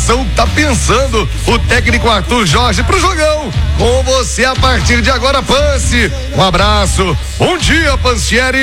concentração tá pensando o técnico Arthur Jorge pro jogão. Com você a partir de agora, Pance. Um abraço. Bom dia, Pancieri.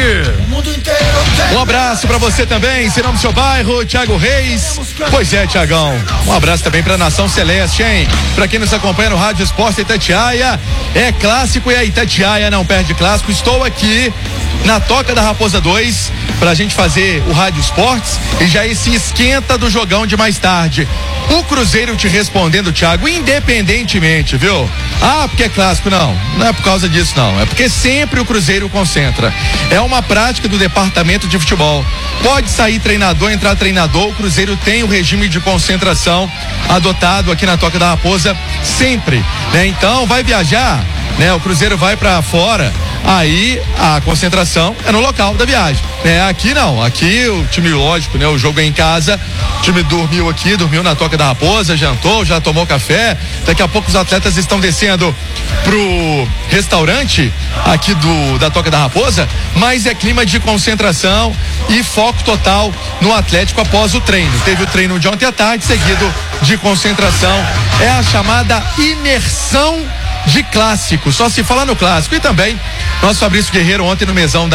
Um abraço pra você também, seu nome do seu bairro, Thiago Reis. Pois é, Thiagão. Um abraço também pra Nação Celeste, hein? Pra quem nos acompanha no Rádio Esporte Itatiaia, é clássico e a Itatiaia não perde clássico. Estou aqui na Toca da Raposa 2 pra gente fazer o Rádio Esportes e já esse esquenta do jogão de mais tarde. O Cruzeiro te respondendo, Thiago, independentemente, viu? Ah, porque é clássico, não é por causa disso, não, é porque sempre o Cruzeiro concentra, é uma prática do departamento de futebol, pode sair treinador, entrar treinador, o Cruzeiro tem o regime de concentração adotado aqui na Toca da Raposa sempre, né? Então vai viajar, né? O Cruzeiro vai pra fora, aí a concentração é no local da viagem, né? Aqui não, aqui o time, lógico, né? O jogo é em casa, o time dormiu aqui, dormiu na Toca da Raposa, jantou, já tomou café, daqui a pouco os atletas estão descendo pro restaurante aqui da Toca da Raposa, mas é clima de concentração e foco total no Atlético após o treino. Teve o treino de ontem à tarde, seguido de concentração, é a chamada imersão de clássico, só se fala no clássico. E também nosso Fabrício Guerreiro ontem no mesão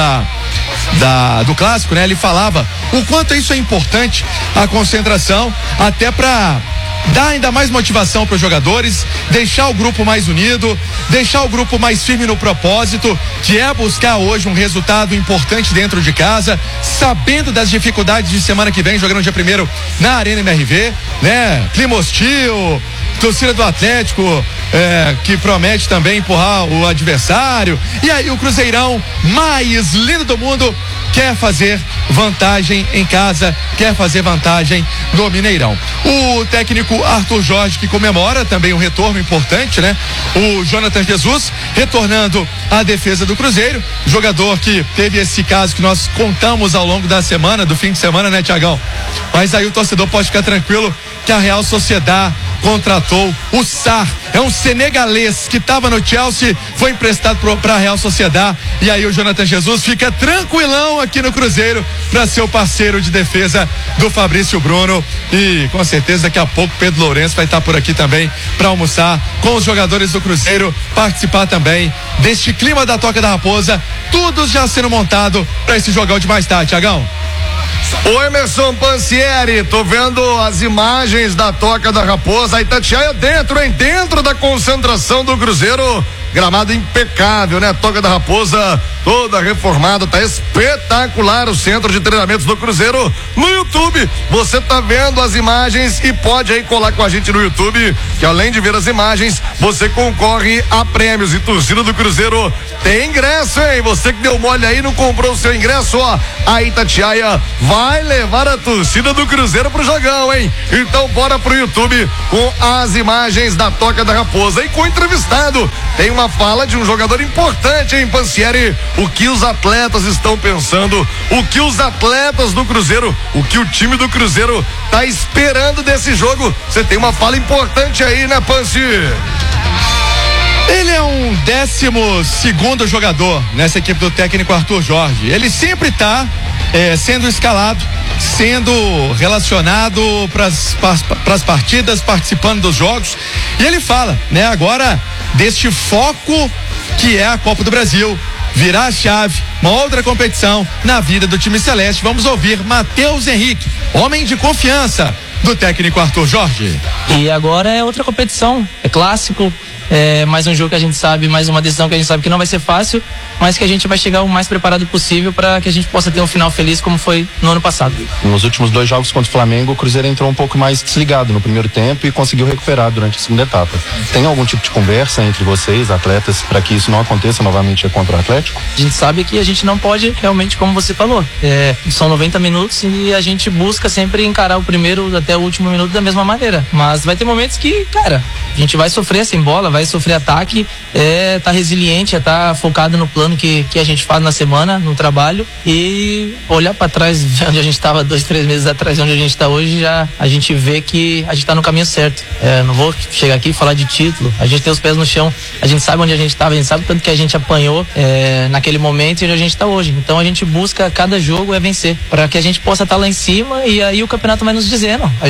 do clássico, né? Ele falava o quanto isso é importante, a concentração, até para dar ainda mais motivação para os jogadores, deixar o grupo mais unido, deixar o grupo mais firme no propósito, que é buscar hoje um resultado importante dentro de casa, sabendo das dificuldades de semana que vem, jogando dia 1º na Arena MRV, né? Clima hostil, torcida do Atlético, que promete também empurrar o adversário, e aí o Cruzeirão mais lindo do mundo quer fazer vantagem em casa, quer fazer vantagem no Mineirão. O técnico Arthur Jorge, que comemora também um retorno importante, né? O Jonathan Jesus retornando à defesa do Cruzeiro, jogador que teve esse caso que nós contamos ao longo da semana, do fim de semana, né, Thiagão? Mas aí o torcedor pode ficar tranquilo que a Real Sociedad contratou o Sarr, é um senegalês que estava no Chelsea, foi emprestado para a Real Sociedad, e aí o Jonathan Jesus fica tranquilão aqui no Cruzeiro para ser o parceiro de defesa do Fabrício Bruno, e com certeza daqui a pouco Pedro Lourenço vai estar por aqui também para almoçar com os jogadores do Cruzeiro, participar também deste clima da Toca da Raposa, tudo já sendo montado para esse jogão de mais tarde, Thiagão. O Emerson Pancieri, tô vendo as imagens da Toca da Raposa, a Itatiaia dentro da concentração do Cruzeiro, gramado impecável, né? Toca da Raposa toda reformada, tá espetacular o centro de treinamentos do Cruzeiro. No YouTube, você tá vendo as imagens e pode aí colar com a gente no YouTube, que além de ver as imagens, você concorre a prêmios. E torcida do Cruzeiro tem ingresso, hein? Você que deu mole aí, não comprou o seu ingresso, ó, a Itatiaia vai levar a torcida do Cruzeiro pro jogão, hein? Então bora pro YouTube com as imagens da Toca da Raposa e com o entrevistado. Tem uma fala de um jogador importante, hein, Pancieri? O que os atletas estão pensando, o que os atletas do Cruzeiro, o que o time do Cruzeiro tá esperando desse jogo. Você tem uma fala importante aí, né, Panci? Ele é um 12º jogador nessa equipe do técnico Arthur Jorge. Ele sempre tá sendo escalado, sendo relacionado para as partidas, participando dos jogos. E ele fala, né, agora deste foco que é a Copa do Brasil, virar a chave, uma outra competição na vida do time celeste. Vamos ouvir Matheus Henrique, homem de confiança do técnico Arthur Jorge. E agora é outra competição, é clássico, é mais um jogo que a gente sabe, mais uma decisão que a gente sabe que não vai ser fácil, mas que a gente vai chegar o mais preparado possível para que a gente possa ter um final feliz como foi no ano passado. Nos últimos 2 jogos contra o Flamengo, o Cruzeiro entrou um pouco mais desligado no primeiro tempo e conseguiu recuperar durante a segunda etapa. Tem algum tipo de conversa entre vocês, atletas, para que isso não aconteça novamente contra o Atlético? A gente sabe que a gente não pode realmente, como você falou, são 90 minutos e a gente busca sempre encarar o primeiro até o último minuto da mesma maneira, mas vai ter momentos que, cara, a gente vai sofrer sem bola, vai sofrer ataque, tá resiliente, tá focado no plano que a gente faz na semana, no trabalho, e olhar para trás onde a gente estava 2, 3 meses atrás, onde a gente está hoje, já a gente vê que a gente tá no caminho certo. Não vou chegar aqui e falar de título, a gente tem os pés no chão, a gente sabe onde a gente estava, a gente sabe tanto que a gente apanhou naquele momento e onde a gente está hoje. Então a gente busca cada jogo vencer, para que a gente possa estar lá em cima, e aí o campeonato vai nos dizendo.